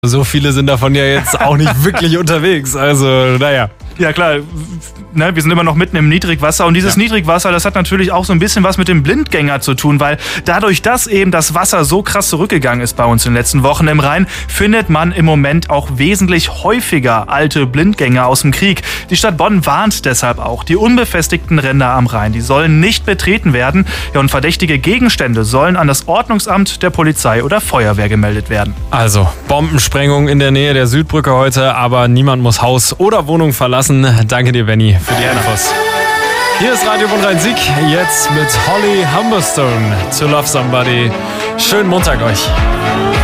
So viele sind davon ja jetzt auch nicht wirklich unterwegs. Also, naja. Ja klar, ne, wir sind immer noch mitten im Niedrigwasser und dieses Niedrigwasser, das hat natürlich auch so ein bisschen was mit dem Blindgänger zu tun, weil dadurch, dass eben das Wasser so krass zurückgegangen ist bei uns in den letzten Wochen im Rhein, findet man im Moment auch wesentlich häufiger alte Blindgänger aus dem Krieg. Die Stadt Bonn warnt deshalb auch, die unbefestigten Ränder am Rhein, die sollen nicht betreten werden. Ja, und verdächtige Gegenstände sollen an das Ordnungsamt der Polizei oder Feuerwehr gemeldet werden. Also, Bombensprengung in der Nähe der Südbrücke heute, aber niemand muss Haus oder Wohnung verlassen. Danke dir, Benni, für die Infos. Hier ist Radio Bonn Rhein-Sieg, jetzt mit Holly Humberstone, To Love Somebody. Schönen Montag euch.